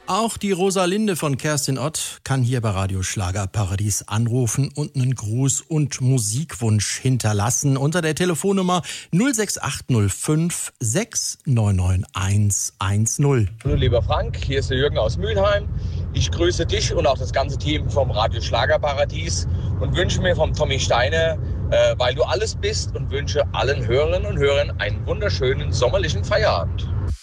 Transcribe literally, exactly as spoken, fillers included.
Auch die Rosalinde von Kerstin Ott kann hier bei Radio Schlagerparadies anrufen und einen Gruß und Musikwunsch hinterlassen unter der Telefonnummer null sechs acht null fünf sechs neun neun eins eins null. Hallo lieber Frank, hier ist der Jürgen aus Mülheim. Ich grüße dich und auch das ganze Team vom Radio Schlagerparadies und wünsche mir vom Tommy Steiner, äh, weil du alles bist, und wünsche allen Hörerinnen und Hörern einen wunderschönen sommerlichen Feierabend.